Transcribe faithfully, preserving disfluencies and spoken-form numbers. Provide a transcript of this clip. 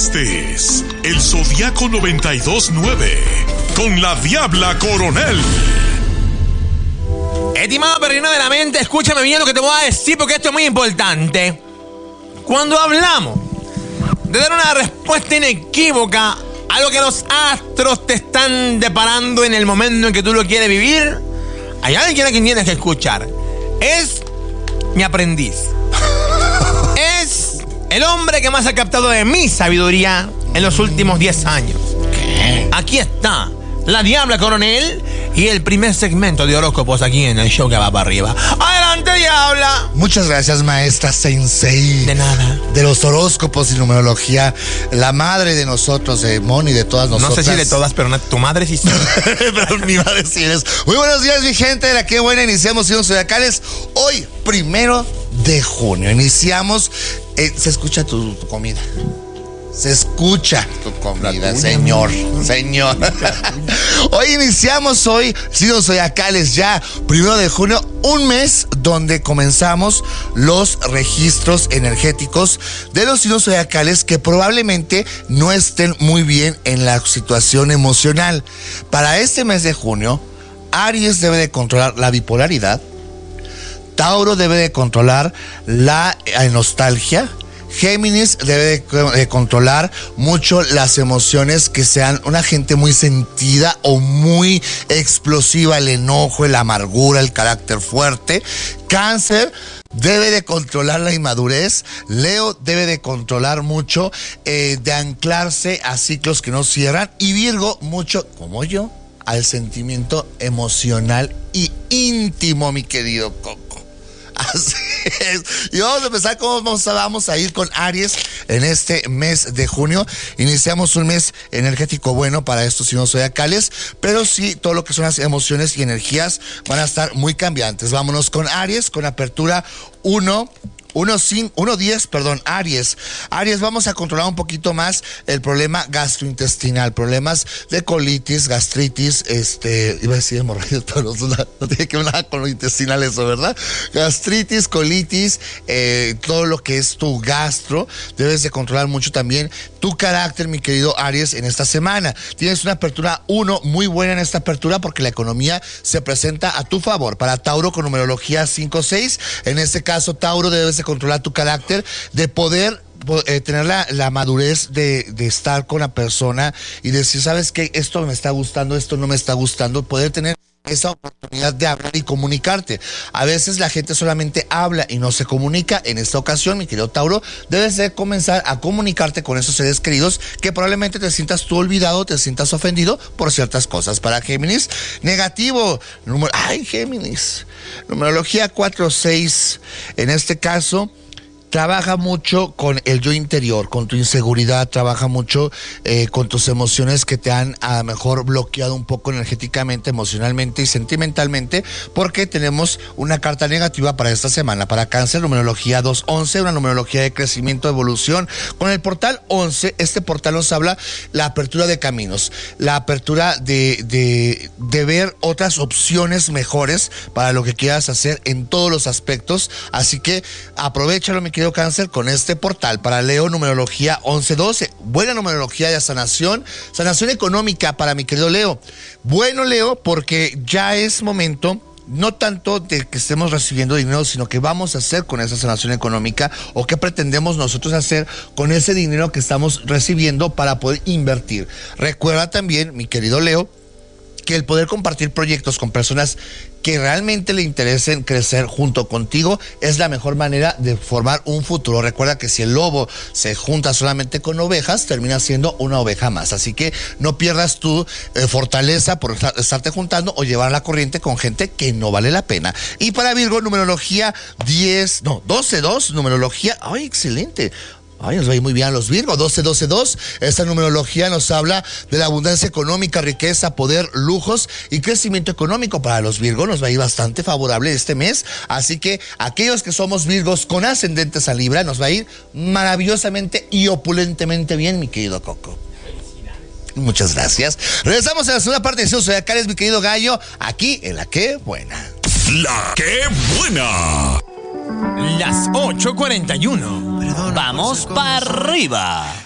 Este es el Zodiaco noventa y dos nueve con la Diabla Coronel. Estimado perrino de la mente, escúchame bien lo que te voy a decir porque esto es muy importante. Cuando hablamos de dar una respuesta inequívoca a lo que los astros te están deparando en el momento en que tú lo quieres vivir, hay alguien a quien tienes que escuchar. Es mi aprendiz. Es el hombre que más ha captado de mi sabiduría en los últimos diez años. ¿Qué? Aquí está la Diabla Coronel y el primer segmento de horóscopos aquí en el show que va para arriba. ¡Adelante, Diabla! Muchas gracias, maestra Sensei. De nada. De los horóscopos y numerología, la madre de nosotros, de Moni, de todas nosotras. No sé si de todas, pero tu madre sí. Pero mi madre sí eres. Muy buenos días, mi gente de la que buena. Iniciamos Signos Zodiacales hoy, primero de junio. Iniciamos. Eh, se escucha tu, tu comida. Se escucha tu comida, señor, señor. Hoy iniciamos hoy Signos Zodiacales ya, primero de junio, un mes donde comenzamos los registros energéticos de los signos zodiacales que probablemente no estén muy bien en la situación emocional. Para este mes de junio, Aries debe de controlar la bipolaridad, Tauro debe de controlar la nostalgia, Géminis debe de controlar mucho las emociones que sean una gente muy sentida o muy explosiva, el enojo, la amargura, el carácter fuerte. Cáncer debe de controlar la inmadurez. Leo debe de controlar mucho, eh, de anclarse a ciclos que no cierran. Y Virgo mucho, como yo, al sentimiento emocional y íntimo, mi querido Coco. Así es. Y vamos a empezar cómo vamos a, vamos a ir con Aries en este mes de junio. Iniciamos un mes energético bueno para estos signos zodiacales, pero sí, todo lo que son las emociones y energías van a estar muy cambiantes. Vámonos con Aries, con apertura uno. uno diez, perdón, Aries. Aries, vamos a controlar un poquito más el problema gastrointestinal, problemas de colitis, gastritis, este, iba a decir hemorroides, pero no, no tiene que ver nada con lo intestinal eso, ¿verdad? Gastritis, colitis, eh, todo lo que es tu gastro, debes de controlar mucho también tu carácter, mi querido Aries, en esta semana. Tienes una apertura uno muy buena en esta apertura porque la economía se presenta a tu favor. Para Tauro con numerología cinco seis, en este caso, Tauro, debes de controlar tu carácter, de poder eh, tener la, la madurez de, de estar con la persona y decir, ¿sabes qué? Esto me está gustando, esto no me está gustando, poder tener esa oportunidad de hablar y comunicarte. A veces la gente solamente habla y no se comunica. En esta ocasión, mi querido Tauro, debes de comenzar a comunicarte con esos seres queridos que probablemente te sientas tú olvidado, te sientas ofendido por ciertas cosas. Para Géminis, negativo. Número, ay, Géminis. Numerología cuatro seis. En este caso, trabaja mucho con el yo interior, con tu inseguridad, trabaja mucho eh, con tus emociones que te han a lo mejor bloqueado un poco energéticamente, emocionalmente y sentimentalmente, porque tenemos una carta negativa para esta semana. Para Cáncer, numerología dos once, una numerología de crecimiento, evolución. Con el portal once, este portal nos habla la apertura de caminos, la apertura de, de, de ver otras opciones mejores para lo que quieras hacer en todos los aspectos. Así que aprovéchalo, mi querido Cáncer, con este portal. Para Leo, numerología once doce, buena numerología de sanación, sanación económica para mi querido Leo. Bueno, Leo, porque ya es momento no tanto de que estemos recibiendo dinero, sino que vamos a hacer con esa sanación económica o qué pretendemos nosotros hacer con ese dinero que estamos recibiendo para poder invertir. Recuerda también, mi querido Leo, que el poder compartir proyectos con personas que realmente le interesen crecer junto contigo es la mejor manera de formar un futuro. Recuerda que si el lobo se junta solamente con ovejas, termina siendo una oveja más. Así que no pierdas tu eh, fortaleza por estarte juntando o llevar la corriente con gente que no vale la pena. Y para Virgo, numerología diez, no, doce dos, numerología, ay, excelente. Ay, nos va a ir muy bien a los Virgos, doce doce dos. Esta numerología nos habla de la abundancia económica, riqueza, poder, lujos y crecimiento económico. Para los Virgos nos va a ir bastante favorable este mes. Así que aquellos que somos Virgos con ascendentes a Libra, nos va a ir maravillosamente y opulentemente bien, mi querido Coco. Muchas gracias. Regresamos a la segunda parte de Signos Zodiacales, mi querido Gallo, aquí en La Qué Buena. La Qué Buena. Las ocho cuarenta y uno. Vamos para arriba.